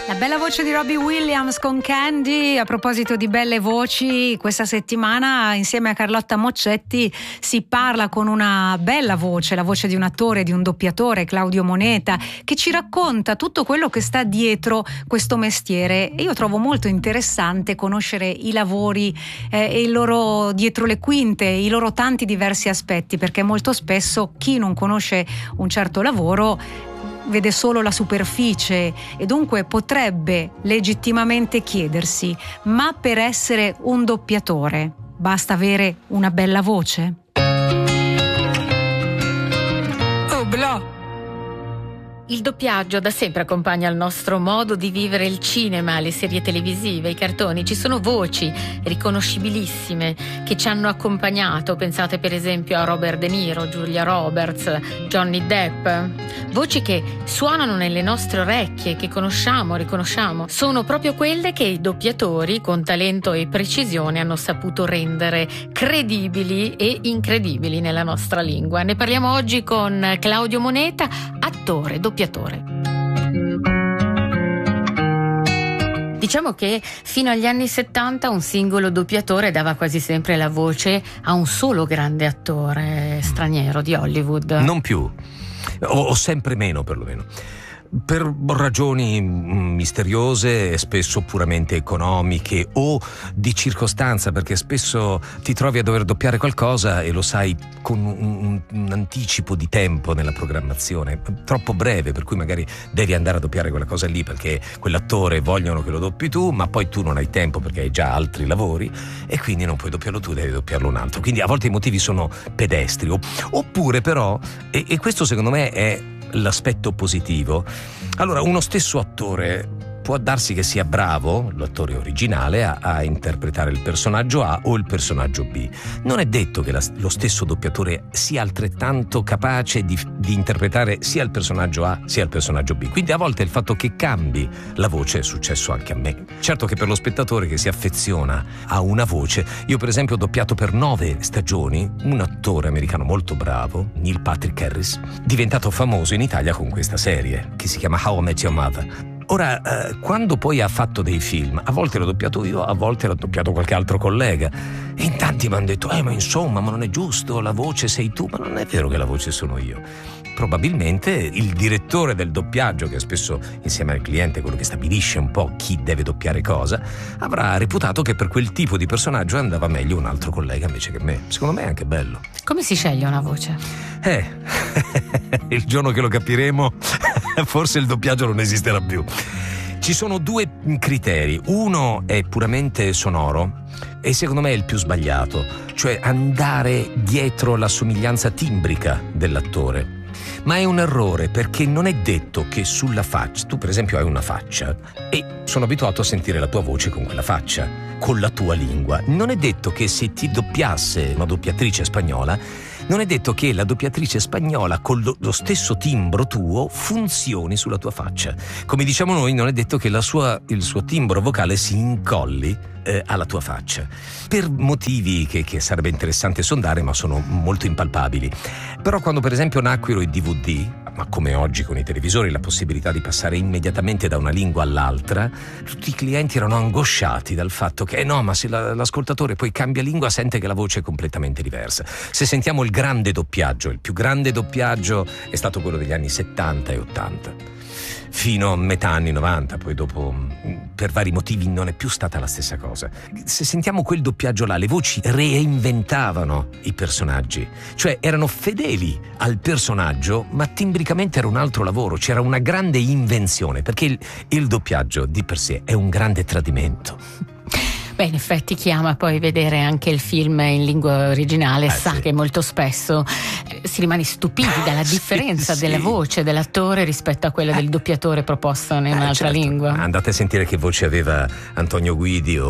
La bella voce di Robbie Williams con Candy. A proposito di belle voci, questa settimana insieme a Carlotta Moccetti si parla con una bella voce, la voce di un attore, di un doppiatore, Claudio Moneta, che ci racconta tutto quello che sta dietro questo mestiere. E io trovo molto interessante conoscere i lavori e il loro dietro le quinte, i loro tanti diversi aspetti, perché molto spesso chi non conosce un certo lavoro vede solo la superficie e dunque potrebbe legittimamente chiedersi: ma per essere un doppiatore basta avere una bella voce? Oh, bla! Il doppiaggio da sempre accompagna il nostro modo di vivere il cinema, le serie televisive, i cartoni. Ci sono voci riconoscibilissime che ci hanno accompagnato. Pensate per esempio a Robert De Niro, Julia Roberts, Johnny Depp. Voci che suonano nelle nostre orecchie, che conosciamo, riconosciamo. Sono proprio quelle che i doppiatori con talento e precisione hanno saputo rendere credibili e incredibili nella nostra lingua. Ne parliamo oggi con Claudio Moneta, attore, doppiatore. Diciamo che fino agli anni 70 un singolo doppiatore dava quasi sempre la voce a un solo grande attore straniero di Hollywood. Non più, o sempre meno perlomeno. Per ragioni misteriose, spesso puramente economiche o di circostanza, perché spesso ti trovi a dover doppiare qualcosa e lo sai con un anticipo di tempo nella programmazione troppo breve, per cui magari devi andare a doppiare quella cosa lì perché quell'attore vogliono che lo doppi tu, ma poi tu non hai tempo perché hai già altri lavori e quindi non puoi doppiarlo tu, devi doppiarlo un altro. Quindi a volte i motivi sono pedestri, oppure però, e questo secondo me è l'aspetto positivo. Allora, uno stesso attore può darsi che sia bravo, l'attore originale, a interpretare il personaggio A o il personaggio B. Non è detto che lo stesso doppiatore sia altrettanto capace di interpretare sia il personaggio A sia il personaggio B. Quindi a volte il fatto che cambi la voce è successo anche a me. Certo che per lo spettatore che si affeziona a una voce, io per esempio ho doppiato per 9 stagioni un attore americano molto bravo, Neil Patrick Harris, diventato famoso in Italia con questa serie che si chiama How I Met Your Mother. Ora, quando poi ha fatto dei film, a volte l'ho doppiato io, a volte l'ho doppiato qualche altro collega. E in tanti mi hanno detto, ma insomma, ma non è giusto, la voce sei tu. Ma non è vero che la voce sono io. Probabilmente il direttore del doppiaggio, che spesso insieme al cliente è quello che stabilisce un po' chi deve doppiare cosa, avrà reputato che per quel tipo di personaggio andava meglio un altro collega invece che me. Secondo me è anche bello. Come si sceglie una voce? Il giorno che lo capiremo forse il doppiaggio non esisterà più. Ci sono 2 criteri. Uno è puramente sonoro e secondo me è il più sbagliato, cioè andare dietro la somiglianza timbrica dell'attore. Ma è un errore, perché non è detto che sulla faccia, tu per esempio hai una faccia e sono abituato a sentire la tua voce con quella faccia, con la tua lingua. Non è detto che se ti doppiasse una doppiatrice spagnola, non è detto che la doppiatrice spagnola con lo stesso timbro tuo funzioni sulla tua faccia. Come diciamo noi, non è detto che il suo timbro vocale si incolli alla tua faccia, per motivi che sarebbe interessante sondare, ma sono molto impalpabili. Però quando per esempio nacquero i DVD, ma come oggi con i televisori la possibilità di passare immediatamente da una lingua all'altra, tutti i clienti erano angosciati dal fatto che no, ma se l'ascoltatore poi cambia lingua sente che la voce è completamente diversa. Se sentiamo il grande doppiaggio, il più grande doppiaggio è stato quello degli anni 70 e 80 fino a metà anni 90, poi dopo per vari motivi non è più stata la stessa cosa. Se sentiamo quel doppiaggio là, le voci reinventavano i personaggi, cioè erano fedeli al personaggio, ma timbricamente era un altro lavoro, c'era una grande invenzione, perché il doppiaggio di per sé è un grande tradimento. Beh, in effetti chi ama poi vedere anche il film in lingua originale sa sì. che molto spesso si rimane stupiti dalla differenza della voce dell'attore rispetto a quella del doppiatore proposto in un'altra lingua. Andate a sentire che voce aveva Antonio Guidi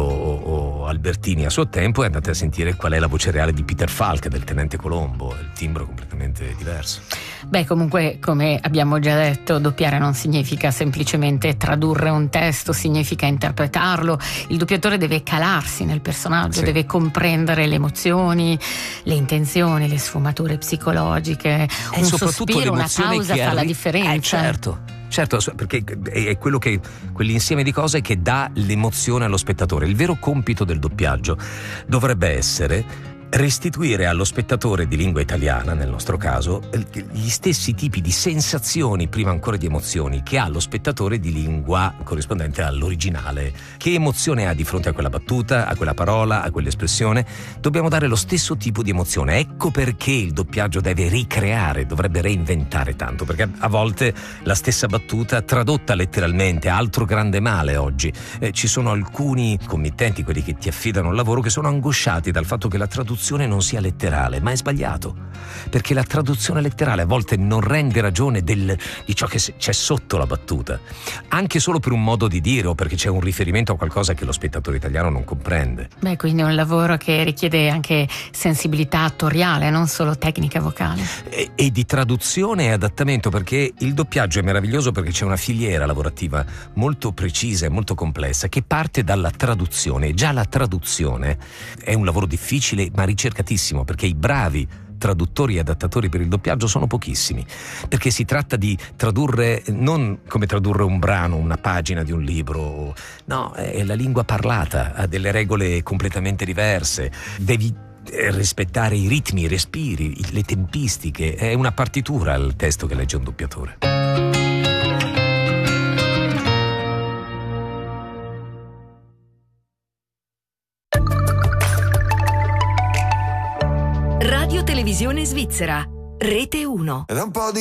o Albertini a suo tempo e andate a sentire qual è la voce reale di Peter Falk, del Tenente Colombo, il timbro completamente diverso. Beh, comunque, come abbiamo già detto, doppiare non significa semplicemente tradurre un testo, significa interpretarlo. Il doppiatore deve calarsi nel personaggio, deve comprendere le emozioni, le intenzioni, le sfumature psicologiche. Un sospiro, una pausa fa la differenza. Certo. Certo, perché è quell'insieme di cose che dà l'emozione allo spettatore. Il vero compito del doppiaggio dovrebbe essere restituire allo spettatore di lingua italiana, nel nostro caso, gli stessi tipi di sensazioni, prima ancora di emozioni, che ha lo spettatore di lingua corrispondente all'originale. Che emozione ha di fronte a quella battuta, a quella parola, a quell'espressione? Dobbiamo dare lo stesso tipo di emozione. Ecco perché il doppiaggio deve ricreare, dovrebbe reinventare tanto, perché a volte la stessa battuta tradotta letteralmente, altro grande male oggi. Ci sono alcuni committenti, quelli che ti affidano il lavoro, che sono angosciati dal fatto che la traduzione non sia letterale, ma è sbagliato, perché la traduzione letterale a volte non rende ragione di ciò che c'è sotto la battuta, anche solo per un modo di dire o perché c'è un riferimento a qualcosa che lo spettatore italiano non comprende. Beh, quindi è un lavoro che richiede anche sensibilità attoriale, non solo tecnica vocale. E di traduzione e adattamento, perché il doppiaggio è meraviglioso perché c'è una filiera lavorativa molto precisa e molto complessa che parte dalla traduzione. Già la traduzione è un lavoro difficile ma ricercatissimo, perché i bravi traduttori e adattatori per il doppiaggio sono pochissimi, perché si tratta di tradurre non come tradurre un brano, una pagina di un libro, no, è la lingua parlata, ha delle regole completamente diverse, devi rispettare i ritmi, i respiri, le tempistiche, è una partitura il testo che legge un doppiatore. Radio Televisione Svizzera, Rete 1.